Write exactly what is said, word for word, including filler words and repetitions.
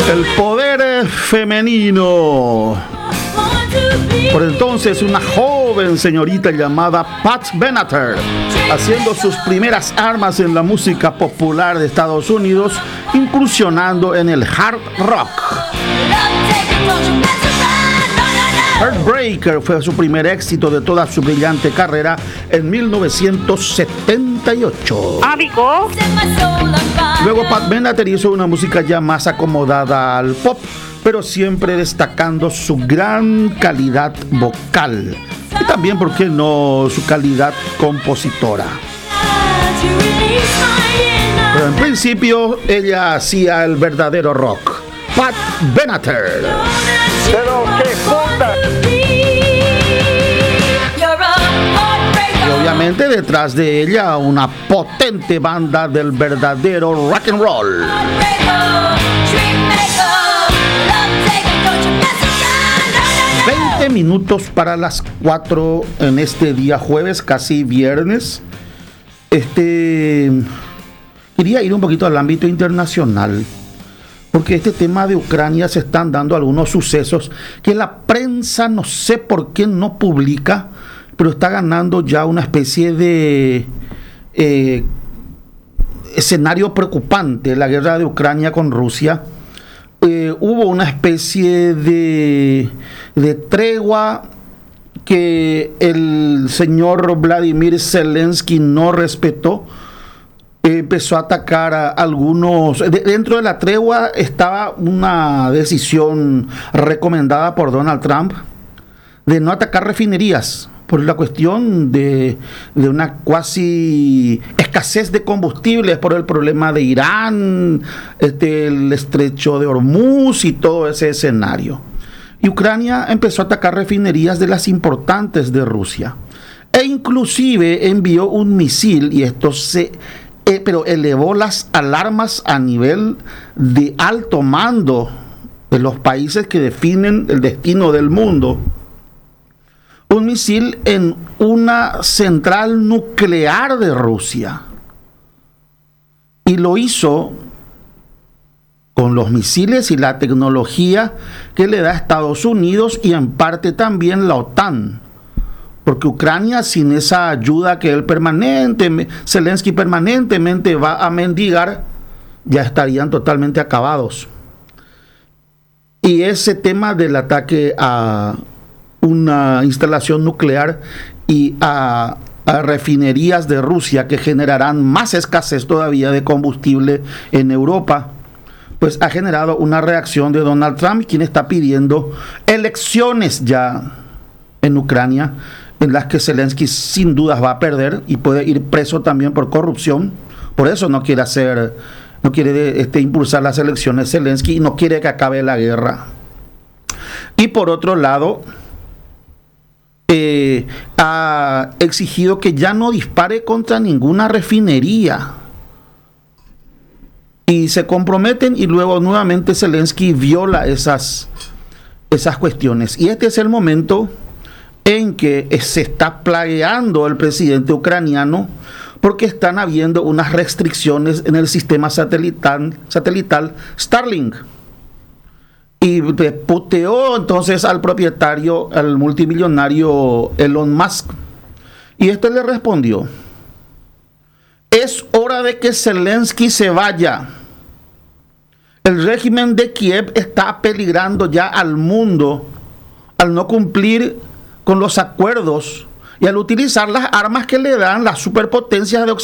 El poder femenino. Por entonces, una joven señorita llamada Pat Benatar, haciendo sus primeras armas en la música popular de Estados Unidos, incursionando en el hard rock. Heartbreaker fue su primer éxito de toda su brillante carrera en mil novecientos setenta y ocho. Amigo. Luego Pat Benatar hizo una música ya más acomodada al pop, pero siempre destacando su gran calidad vocal y también, ¿por qué no?, su calidad compositora. Pero en principio ella hacía el verdadero rock. Pat Benatar. Pero qué puta. Y obviamente detrás de ella una potente banda del verdadero rock and roll. veinte minutos para las cuatro en este día jueves, casi viernes. Este quería ir un poquito al ámbito internacional, porque este tema de Ucrania se están dando algunos sucesos que la prensa no sé por qué no publica, pero está ganando ya una especie de eh, escenario preocupante, la guerra de Ucrania con Rusia. Eh, hubo una especie de, de tregua que el señor Vladimir Zelensky no respetó. Eh, empezó a atacar a algunos. De, dentro de la tregua estaba una decisión recomendada por Donald Trump de no atacar refinerías por la cuestión de, de una cuasi escasez de combustibles por el problema de Irán, este, el estrecho de Hormuz y todo ese escenario. Y Ucrania empezó a atacar refinerías de las importantes de Rusia. E inclusive envió un misil, y esto se... Eh, pero elevó las alarmas a nivel de alto mando de los países que definen el destino del mundo. Un misil en una central nuclear de Rusia. Y lo hizo con los misiles y la tecnología que le da Estados Unidos y en parte también la OTAN. Porque Ucrania, sin esa ayuda que él permanentemente, Zelensky permanentemente va a mendigar, ya estarían totalmente acabados. Y ese tema del ataque a una instalación nuclear y a, a refinerías de Rusia que generarán más escasez todavía de combustible en Europa, pues ha generado una reacción de Donald Trump, quien está pidiendo elecciones ya en Ucrania, en las que Zelensky sin dudas va a perder y puede ir preso también por corrupción. Por eso no quiere hacer, no quiere este, impulsar las elecciones Zelensky y no quiere que acabe la guerra. Y por otro lado, eh, ha exigido que ya no dispare contra ninguna refinería. Y se comprometen y luego nuevamente Zelensky viola esas, esas cuestiones. Y este es el momento en que se está plagueando el presidente ucraniano porque están habiendo unas restricciones en el sistema satelital, satelital Starlink. Y puteó entonces al propietario, al multimillonario Elon Musk. Y este le respondió: es hora de que Zelensky se vaya. El régimen de Kiev está peligrando ya al mundo al no cumplir con los acuerdos y al utilizar las armas que le dan las superpotencias de Occidente.